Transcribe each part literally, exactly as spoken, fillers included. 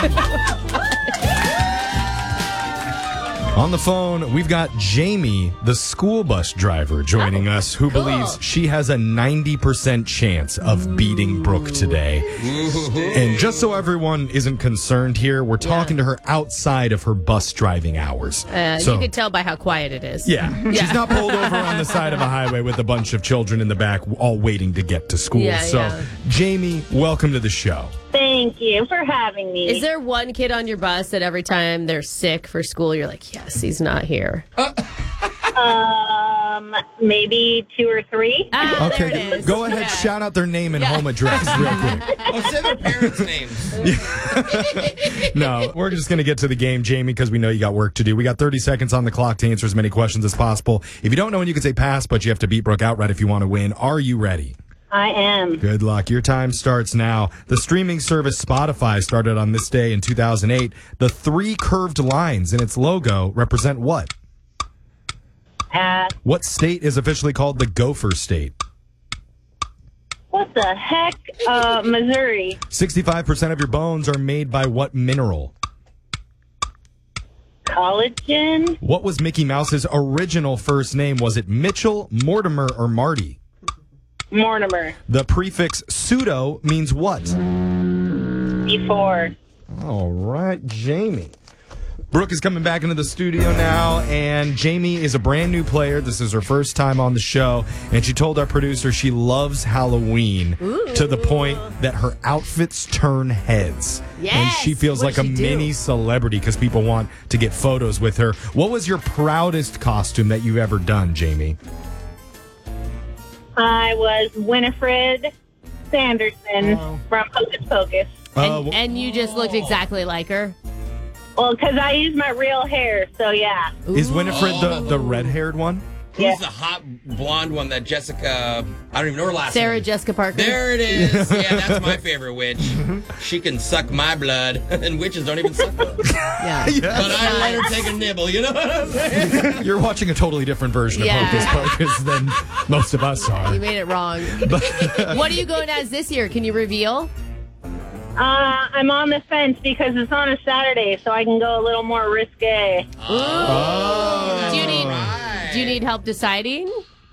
On the phone, we've got Jamie, the school bus driver, joining oh, us, who cool. believes she has a ninety percent chance of beating Brooke today. Ooh. And just so everyone isn't concerned here, we're talking yeah. to her outside of her bus driving hours. Uh, so, you can tell by how quiet it is. Yeah. yeah. She's not pulled over on the side of a highway with a bunch of children in the back all waiting to get to school. Yeah, so, yeah. Jamie, welcome to the show. Thank you for having me. Is there one kid on your bus that every time they're sick for school, you're like, yes, he's not here? Uh, um, maybe two or three. Ah, okay, there it is. Go ahead, yeah. shout out their name and yeah. home address real quick. Oh, say their parents' names. No, we're just going to get to the game, Jamie, because we know you got work to do. We got thirty seconds on the clock to answer as many questions as possible. If you don't know when you can say pass, but you have to beat Brooke outright if you want to win. Are you ready? I am. Good luck. Your time starts now. The streaming service Spotify started on this day in two thousand eight. The three curved lines in its logo represent what? Uh, what state is officially called the Gopher State? What the heck? Uh, Missouri. sixty-five percent of your bones are made by what mineral? Collagen. What was Mickey Mouse's original first name? Was it Mitchell, Mortimer, or Marty? Mortimer. The prefix pseudo means what? Before. All right, Jamie. Brooke is coming back into the studio now, and Jamie is a brand new player. This is her first time on the show, and she told our producer she loves Halloween Ooh. to the point that her outfits turn heads. Yes. And she feels what like a do? mini celebrity because people want to get photos with her. What was your proudest costume that you've ever done, Jamie? I was Winifred Sanderson oh. from Hocus Pocus. Uh, and, and you just looked exactly like her? Well, because I used my real hair, so yeah. Is Winifred the, the red-haired one? Who's yeah. the hot blonde one that Jessica, I don't even know her last Sarah name. Jessica Parker. There it is. Yeah, that's my favorite witch. She can suck my blood, and witches don't even suck blood. Yeah. yeah. But I let her take a nibble, you know what I'm saying? You're watching a totally different version of yeah. Hocus Pocus than most of us are. You made it wrong. What are you going as this year? Can you reveal? Uh, I'm on the fence because it's on a Saturday, so I can go a little more risque. Oh. Do you need right. Do you need help deciding?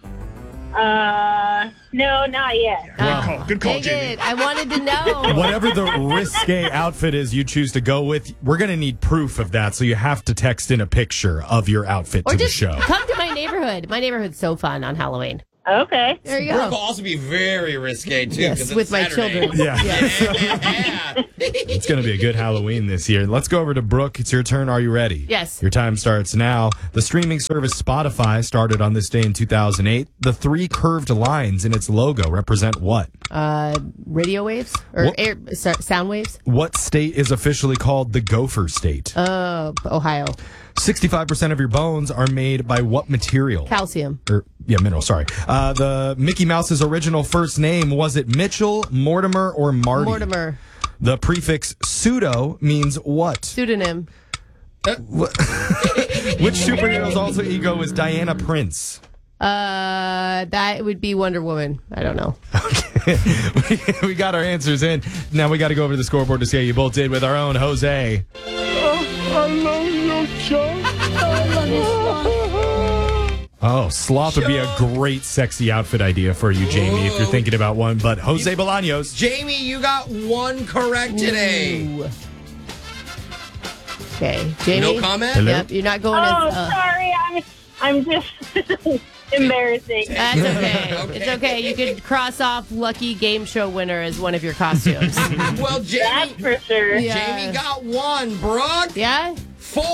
Uh, no, not yet. Good call, Good call, Jamie. It. I wanted to know. Whatever the risque outfit is you choose to go with, we're going to need proof of that, so you have to text in a picture of your outfit or to just the show. Come to my neighborhood. My neighborhood's so fun on Halloween. Okay. There you Brooke go. will also be very risque, too. Yes, it's with my Saturday. children. Yeah. yeah. It's going to be a good Halloween this year. Let's go over to Brooke. It's your turn. Are you ready? Yes. Your time starts now. The streaming service Spotify started on this day in two thousand eight. The three curved lines in its logo represent what? Uh, radio waves? Or What- air, so- sound waves? What state is officially called the Gopher State? Uh, Ohio. sixty-five percent of your bones are made by what material? Calcium. Or, yeah, mineral, sorry. Uh, the Mickey Mouse's original first name, was it Mitchell, Mortimer, or Marty? Mortimer. The prefix pseudo means what? Pseudonym. Which superhero's alter ego is Diana Prince? Uh, that would be Wonder Woman. I don't know. Okay. we, we got our answers in. Now we got to go over to the scoreboard to see how you both did with our own Jose. Oh, I love you, Chuck. Oh, sloth would be a great sexy outfit idea for you, Jamie, if you're thinking about one. But Jose Bolaños. Jamie, you got one correct today. Ooh. Okay, Jamie. No comment? Hello? Yep, you're not going Oh, as... Uh, sorry. I'm, I'm just embarrassing. That's okay. Okay. It's okay. You could cross off lucky game show winner as one of your costumes. Well, That's Jamie, for sure. Yeah. Jamie got one. Brooke, Yeah? four.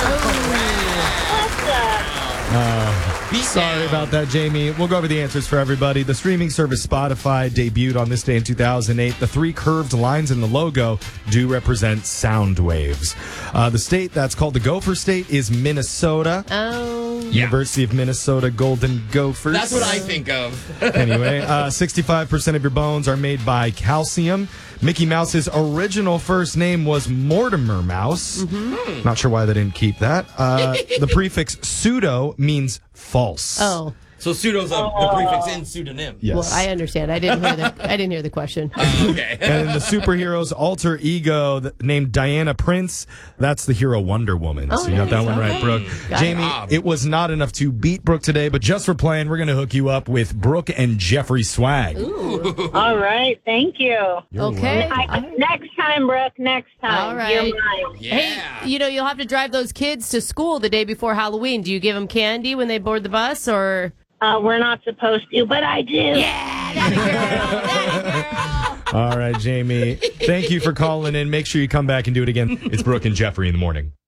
Awesome. Uh, Beat sorry down. about that, Jamie. We'll go over the answers for everybody. The streaming service Spotify debuted on this day in two thousand eight. The three curved lines in the logo do represent sound waves. Uh, the state that's called the Gopher State is Minnesota. Oh. University of Minnesota Golden Gophers. That's what I think of. Anyway, uh, sixty-five percent of your bones are made by calcium. Mickey Mouse's original first name was Mortimer Mouse. Mm-hmm. Not sure why they didn't keep that. Uh, the prefix pseudo means false. Oh. So pseudo's a, the prefix in pseudonym. Yes. Well, I understand. I didn't hear the I didn't hear the question. Uh, okay. And the superhero's alter ego th- named Diana Prince, that's the hero Wonder Woman. Oh, so you got that nice. one right, Okay. Brooke. Got Jamie, it. it was not enough to beat Brooke today, but just for playing, we're going to hook you up with Brooke and Jeffrey swag. All right. Thank you. You're Okay. welcome. I, next time, Brooke. Next time. All right. You're mine. Yeah. Hey, you know, you'll have to drive those kids to school the day before Halloween. Do you give them candy when they board the bus, or? Uh, we're not supposed to, but I do. Yeah, that girl, that girl. All right, Jamie. Thank you for calling in. Make sure you come back and do it again. It's Brooke and Jeffrey in the morning.